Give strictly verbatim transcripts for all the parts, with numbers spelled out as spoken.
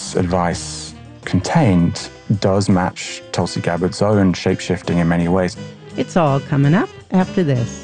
Trump's advice contained does match Tulsi Gabbard's own shape-shifting in many ways. It's all coming up after this.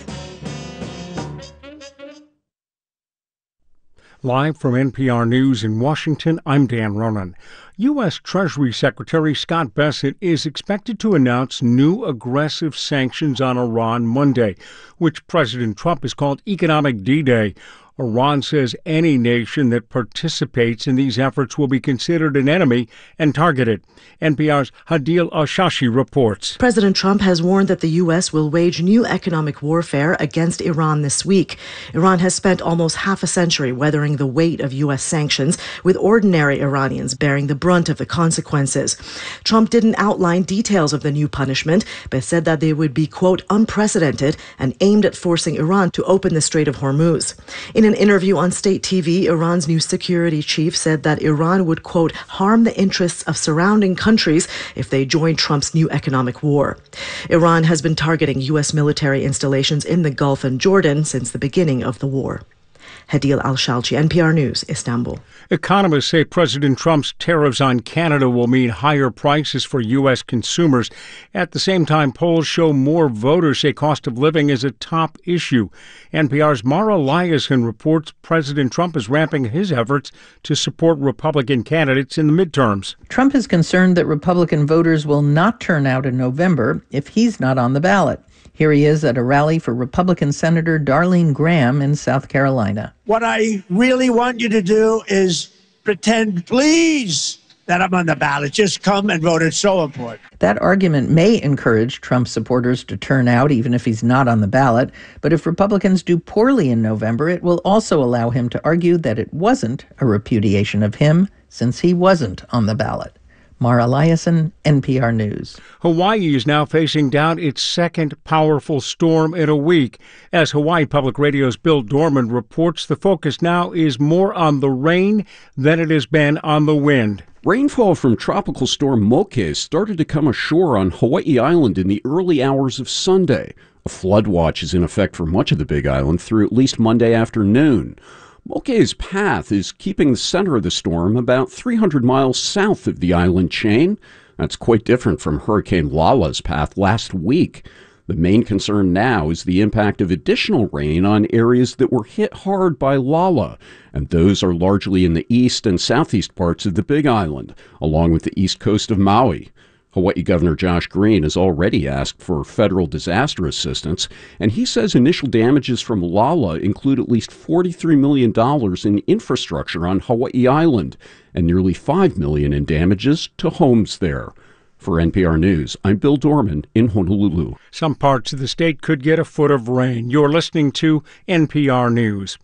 Live from N P R News in Washington, I'm Dan Ronan. U S. Treasury Secretary Scott Bessent is expected to announce new aggressive sanctions on Iran Monday, which President Trump has called Economic D-Day. Iran says any nation that participates in these efforts will be considered an enemy and targeted. N P R's Hadil Al-Shashi reports. President Trump has warned that the U S will wage new economic warfare against Iran this week. Iran has spent almost half a century weathering the weight of U S sanctions, with ordinary Iranians bearing the brunt of the consequences. Trump didn't outline details of the new punishment, but said that they would be, quote, unprecedented and aimed at forcing Iran to open the Strait of Hormuz. In In an interview on state T V, Iran's new security chief said that Iran would, quote, harm the interests of surrounding countries if they join Trump's new economic war. Iran has been targeting U S military installations in the Gulf and Jordan since the beginning of the war. Hadil Al-Shalchi, N P R News, Istanbul. Economists say President Trump's tariffs on Canada will mean higher prices for U S consumers. At the same time, polls show more voters say cost of living is a top issue. N P R's Mara Liasson reports President Trump is ramping his efforts to support Republican candidates in the midterms. Trump is concerned that Republican voters will not turn out in November if he's not on the ballot. Here he is at a rally for Republican Senator Darlene Graham in South Carolina. What I really want you to do is pretend, please, that I'm on the ballot. Just come and vote. It's so important. That argument may encourage Trump supporters to turn out even if he's not on the ballot. But if Republicans do poorly in November, it will also allow him to argue that it wasn't a repudiation of him since he wasn't on the ballot. Mara Liasson, N P R News. Hawaii is now facing down its second powerful storm in a week. As Hawaii Public Radio's Bill Dorman reports, the focus now is more on the rain than it has been on the wind. Rainfall from Tropical Storm Moke started to come ashore on Hawaii Island in the early hours of Sunday. A flood watch is in effect for much of the Big Island through at least Monday afternoon. Moke's path is keeping the center of the storm about three hundred miles south of the island chain. That's quite different from Hurricane Lala's path last week. The main concern now is the impact of additional rain on areas that were hit hard by Lala, and those are largely in the east and southeast parts of the Big Island, along with the east coast of Maui. Hawaii Governor Josh Green has already asked for federal disaster assistance, and he says initial damages from Lala include at least forty-three million dollars in infrastructure on Hawaii Island and nearly five million dollars in damages to homes there. For N P R News, I'm Bill Dorman in Honolulu. Some parts of the state could get a foot of rain. You're listening to N P R News.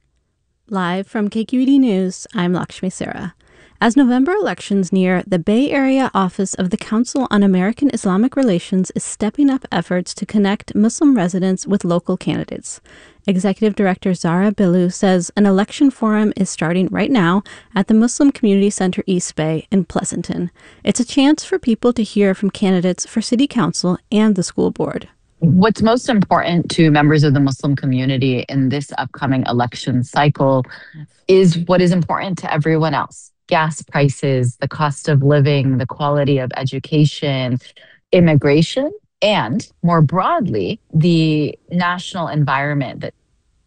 Live from K Q E D News, I'm Lakshmi Sarah. As November elections near, the Bay Area Office of the Council on American Islamic Relations is stepping up efforts to connect Muslim residents with local candidates. Executive Director Zara Billu says an election forum is starting right now at the Muslim Community Center East Bay in Pleasanton. It's a chance for people to hear from candidates for city council and the school board. What's most important to members of the Muslim community in this upcoming election cycle is what is important to everyone else. Gas prices, the cost of living, the quality of education, immigration, and more broadly, the national environment. That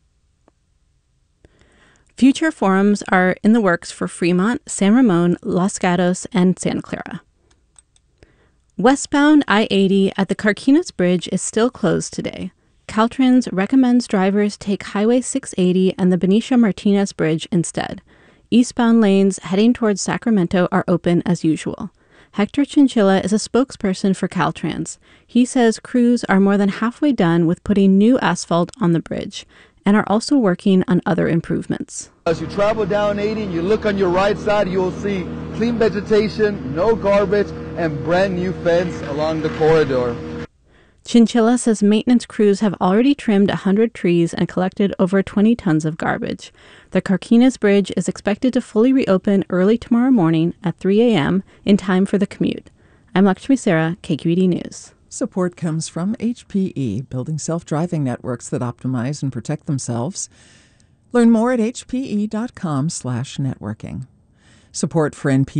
Future forums are in the works for Fremont, San Ramon, Los Gatos, and Santa Clara. Westbound I eighty at the Carquinez Bridge is still closed today. Caltrans recommends drivers take Highway six eighty and the Benicia Martinez Bridge instead. Eastbound lanes heading towards Sacramento are open as usual. Hector Chinchilla is a spokesperson for Caltrans. He says crews are more than halfway done with putting new asphalt on the bridge and are also working on other improvements. As you travel down eighty and you look on your right side, you'll see clean vegetation, no garbage, and brand new fence along the corridor. Chinchilla says maintenance crews have already trimmed one hundred trees and collected over twenty tons of garbage. The Carquinez Bridge is expected to fully reopen early tomorrow morning at three a.m. in time for the commute. I'm Lakshmi Sarah, K Q E D News. Support comes from H P E, building self-driving networks that optimize and protect themselves. Learn more at h p e dot com slash networking. Support for N P